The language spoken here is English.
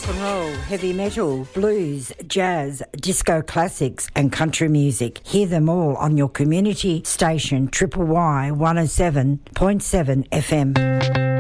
rock and roll, heavy metal, blues, jazz, disco classics and country music. Hear them all on your community station Triple Y 107.7 FM.